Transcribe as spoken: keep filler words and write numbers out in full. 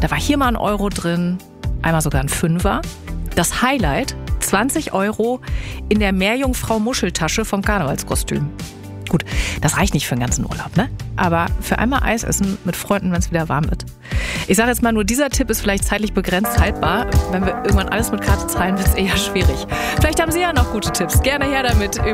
Da war hier mal ein Euro drin, einmal sogar ein Fünfer. Das Highlight, zwanzig Euro in der Meerjungfrau-Muscheltasche vom Karnevalskostüm. Gut, das reicht nicht für den ganzen Urlaub, ne? Aber für einmal Eis essen mit Freunden, wenn es wieder warm wird. Ich sage jetzt mal, nur dieser Tipp ist vielleicht zeitlich begrenzt haltbar. Wenn wir irgendwann alles mit Karte zahlen, wird es eher schwierig. Vielleicht haben Sie ja noch gute Tipps. Gerne her damit.